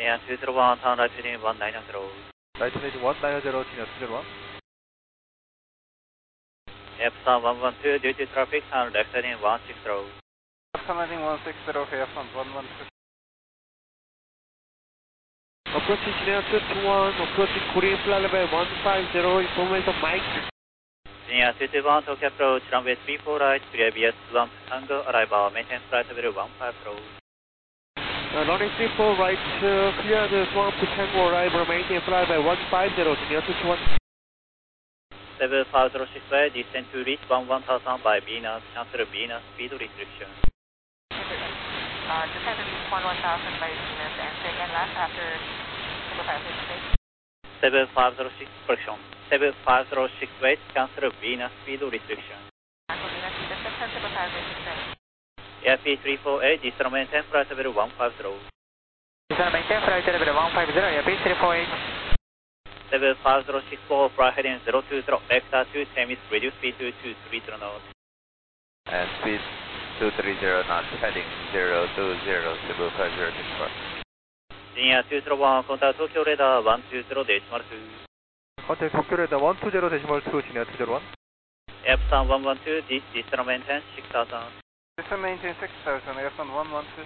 Yeah, 201, turn right heading 190. Right heading 190, China 201. Epson 112, due to traffic, turn left heading 160. Epson heading 160, Epson 112. Approaching China 221, approaching Korean flight level 150, information Mike. Yeah, 221, Tokyo approach, runway 34 right, previous 1 Tango, arrival, maintain flight level 150. Runway 34 right, clear the Swamp to Tango, arrival, maintain flight level 150, China 221. 7506 way, descend to reach 1000 by Venus, cancel Venus, speed restriction. Descend to reach 1000 by Venus, and second last after 7506, correction. 7506 way, cancel Venus, speed restriction. Cancel Venus, descend 7506 way. FP348, descend maintain flight level 150. Descend maintain flight level 150, FP348. 75064, flight heading 020, vector 2, Temis, reduce speed to 230 knots. And speed 230 knots, heading 020, Cebu 5064. Linear 201, contact Tokyo radar 120.2. Contact Tokyo radar 120.2, China 201. Epson 112, descend maintain 6000. Descend maintain 6000, Epson 112.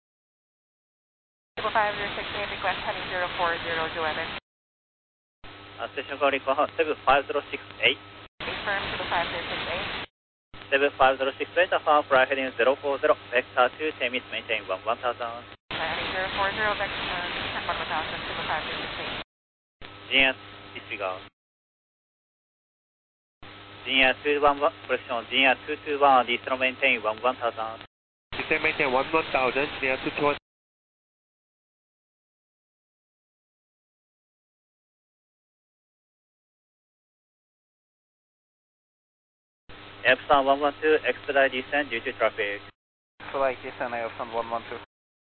Cebu 5068, request heading 040 to weather. Station calling for 75068. Confirm Cebu 5068. 75068, affirm flight heading 040, vector 2, Temis, maintain 1000. Heading 040, vector 1000, Cebu 5068. Linear disregard. Linear 221, correction, Linear 221, descend maintain 1000. Descend maintain 1000, China 221. Epson 112, expedite descent due to traffic. Flight descend, Epson 112.